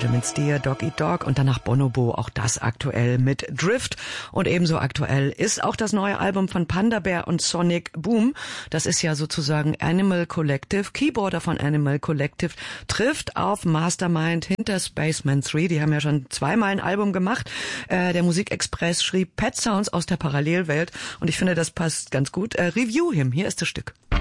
Gentleman's Dear, Dog Eat Dog und danach Bonobo, auch das aktuell mit Drift. Und ebenso aktuell ist auch das neue Album von Panda Bear und Sonic Boom. Das ist ja sozusagen Animal Collective, Keyboarder von Animal Collective, trifft auf Mastermind hinter Spaceman 3. Die haben ja schon zweimal ein Album gemacht. Der Musikexpress schrieb Pet Sounds aus der Parallelwelt und ich finde, das passt ganz gut. Review Him, hier ist das Stück.